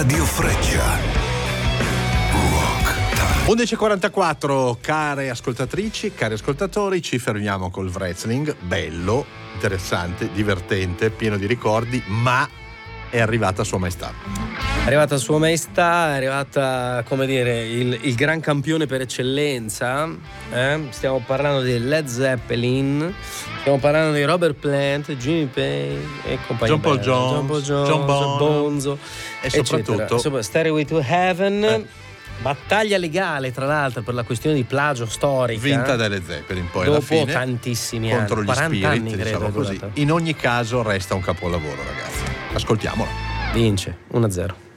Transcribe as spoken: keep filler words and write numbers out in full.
Radio Freccia. Rock Time. undici e quarantaquattro, care ascoltatrici, cari ascoltatori, ci fermiamo col wrestling, bello, interessante, divertente, pieno di ricordi, ma è arrivata Sua Maestà. È arrivata Sua Maestà, è arrivata, come dire, il, il gran campione per eccellenza. Eh? Stiamo parlando di Led Zeppelin, stiamo parlando di Robert Plant, Jimmy Page e compagnia. John Paul bella. Jones, John Paul Jones, John Bonham, Bonzo e soprattutto Insomma, Stairway to Heaven. Eh. Battaglia legale, tra l'altro, per la questione di plagio storica, vinta dalle Zeppelin poi alla dopo fine tantissimi contro anni, gli quaranta Spirit, anni credo diciamo è così. durata. In ogni caso resta un capolavoro, ragazzi. Ascoltiamolo. Vince uno a zero.